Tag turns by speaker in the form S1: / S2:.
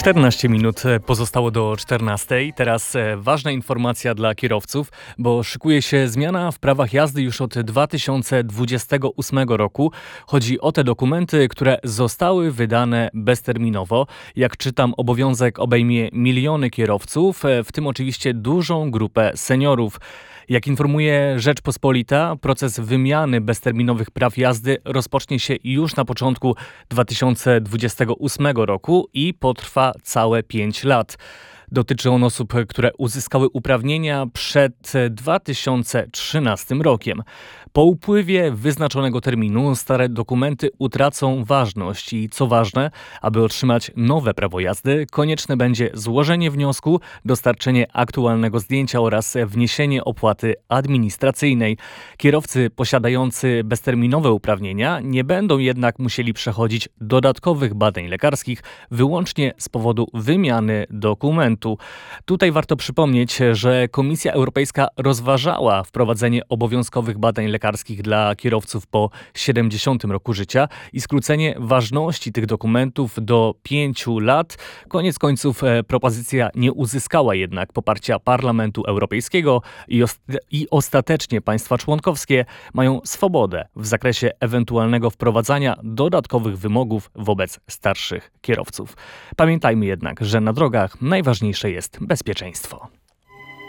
S1: 14 minut pozostało do 14. Teraz ważna informacja dla kierowców, bo szykuje się zmiana w prawach jazdy już od 2028 roku. Chodzi o te dokumenty, które zostały wydane bezterminowo. Jak czytam, obowiązek obejmie miliony kierowców, w tym oczywiście dużą grupę seniorów. Jak informuje Rzeczpospolita, proces wymiany bezterminowych praw jazdy rozpocznie się już na początku 2028 roku i potrwa całe 5 lat. Dotyczy on osób, które uzyskały uprawnienia przed 2013 rokiem. Po upływie wyznaczonego terminu stare dokumenty utracą ważność i co ważne, aby otrzymać nowe prawo jazdy, konieczne będzie złożenie wniosku, dostarczenie aktualnego zdjęcia oraz wniesienie opłaty administracyjnej. Kierowcy posiadający bezterminowe uprawnienia nie będą jednak musieli przechodzić dodatkowych badań lekarskich wyłącznie z powodu wymiany dokumentu. Tutaj warto przypomnieć, że Komisja Europejska rozważała wprowadzenie obowiązkowych badań lekarskich dla kierowców po 70 roku życia i skrócenie ważności tych dokumentów do 5 lat. Koniec końców propozycja nie uzyskała jednak poparcia Parlamentu Europejskiego i ostatecznie państwa członkowskie mają swobodę w zakresie ewentualnego wprowadzania dodatkowych wymogów wobec starszych kierowców. Pamiętajmy jednak, że na drogach najważniejsze jest bezpieczeństwo.